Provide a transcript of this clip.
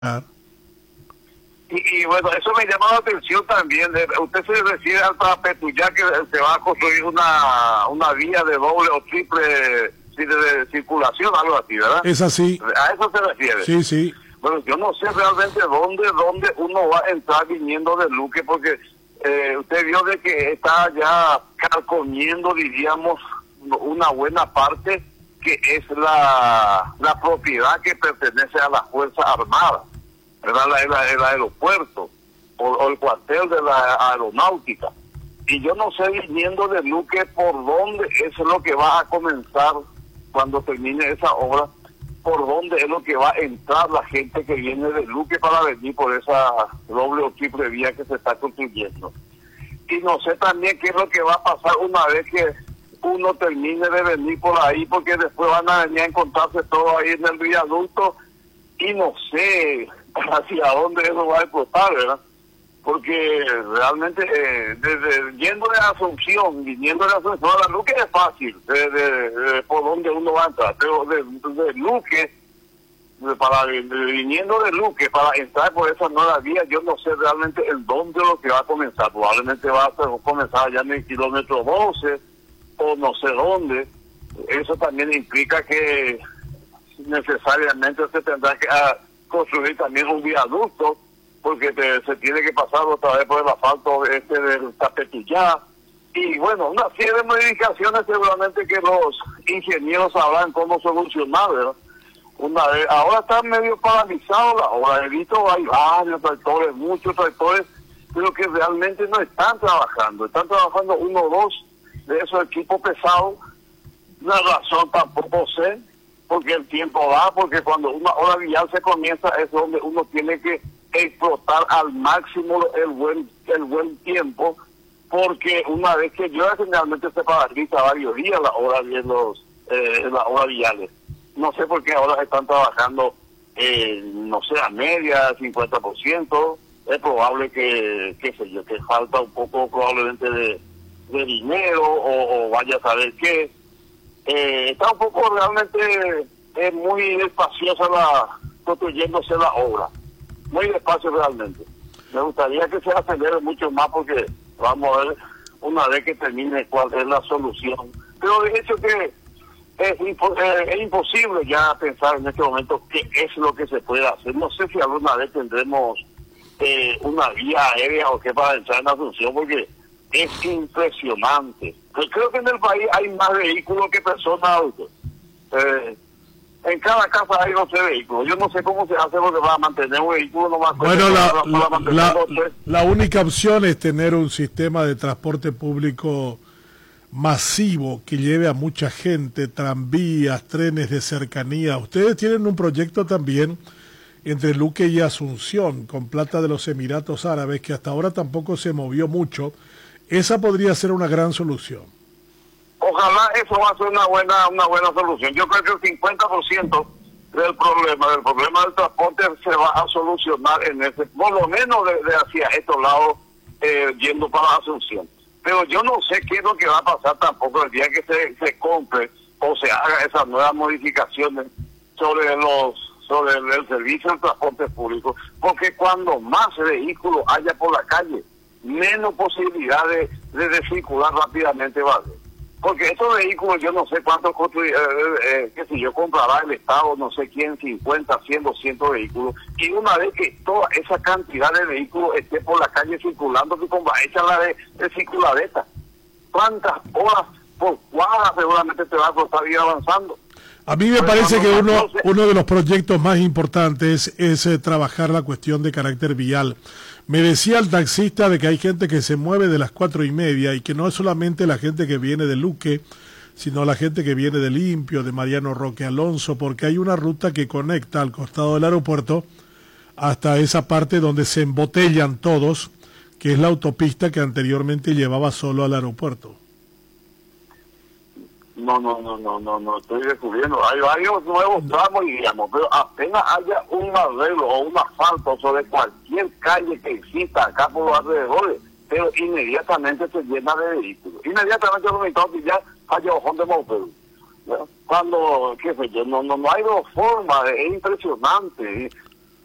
Ah, Y bueno, eso me llama la atención también. Usted se refiere al Parapetuyá, que se va a construir una vía de doble o triple de circulación, algo así, ¿verdad? es así. A eso se refiere. Sí, sí. Bueno, yo no sé realmente dónde uno va a entrar viniendo de Luque, porque usted vio de que está ya carcomiendo, diríamos, una buena parte que es la propiedad que pertenece a las Fuerzas Armadas, ¿verdad? El aeropuerto o el cuartel de la aeronáutica. Y yo no sé viniendo de Luque por dónde es lo que va a comenzar cuando termine esa obra, por dónde es lo que va a entrar la gente que viene de Luque para venir por esa doble o triple vía que se está construyendo. Y no sé también qué es lo que va a pasar una vez que uno termine de venir por ahí, porque después van a venir a encontrarse todo ahí en el viaducto y no sé hacia dónde eso va a explotar, ¿verdad? Porque realmente desde yendo de Asunción, viniendo de Asunción a la Luque es fácil, por donde uno va a entrar, pero de Luque, viniendo de Luque para entrar por esa nueva vía, yo no sé realmente el dónde lo que va a comenzar. Probablemente va a comenzar allá en el kilómetro 12 o no sé dónde. Eso también implica que necesariamente se tendrá que construir también un viaducto, porque se tiene que pasar otra vez por el asfalto del Tapetillá. Y bueno, una serie de modificaciones seguramente que los ingenieros sabrán cómo solucionar, ¿verdad? Una vez, ahora está medio paralizado la obra. He visto, hay varios tractores, muchos tractores, pero que realmente no están trabajando. Están trabajando uno o dos de esos equipos pesados. Una razón tampoco sé, porque el tiempo va, porque cuando una hora vial se comienza es donde uno tiene que explotar al máximo el buen tiempo, porque una vez que llueve generalmente se paraliza varios días la hora de las horas viales. No sé por qué ahora están trabajando, no sé, a media, 50%. Es probable que, qué sé yo, que falta un poco probablemente de dinero o vaya a saber qué. Está un poco realmente muy despaciosa construyéndose la obra. Muy despacio realmente. Me gustaría que se acelere mucho más porque vamos a ver una vez que termine cuál es la solución. Pero de hecho que es imposible ya pensar en este momento qué es lo que se puede hacer. No sé si alguna vez tendremos una vía aérea o qué para entrar en Asunción, porque es impresionante. Pues creo que en el país hay más vehículos que personas autos. En cada casa hay 12 vehículos. Yo no sé cómo se hace porque va a mantener un vehículo nomás. Bueno, la única opción es tener un sistema de transporte público masivo que lleve a mucha gente, tranvías, trenes de cercanía. Ustedes tienen un proyecto también entre Luque y Asunción, con plata de los Emiratos Árabes, que hasta ahora tampoco se movió mucho. Esa podría ser una gran solución. Ojalá eso va a ser una buena solución. Yo creo que el 50% del problema del transporte se va a solucionar en ese, por lo menos de hacia estos lados, yendo para Asunción. Pero yo no sé qué es lo que va a pasar tampoco el día que se compre o se haga esas nuevas modificaciones sobre el servicio del transporte público, porque cuando más vehículos haya por la calle, menos posibilidad de circular rápidamente va a haber. Porque estos vehículos yo no sé cuántos qué sé yo, comprará el Estado, no sé quién, 50, 100, 200 vehículos, y una vez que toda esa cantidad de vehículos esté por la calle circulando, que como échala de circuladeta, ¿cuántas horas por cuadra seguramente te va a costar ir avanzando? A mí me parece que uno de los proyectos más importantes es trabajar la cuestión de carácter vial. Me decía el taxista de que hay gente que se mueve de las 4:30 y que no es solamente la gente que viene de Luque, sino la gente que viene de Limpio, de Mariano Roque Alonso, porque hay una ruta que conecta al costado del aeropuerto hasta esa parte donde se embotellan todos, que es la autopista que anteriormente llevaba solo al aeropuerto. No, estoy descubriendo. Hay varios nuevos tramos, digamos, pero apenas haya un arreglo o un asfalto sobre cualquier calle que exista acá por los alrededores, pero inmediatamente se llena de vehículos. Inmediatamente los vehículos ya haya ojón de moped. Cuando, qué sé yo, no hay dos formas, es impresionante.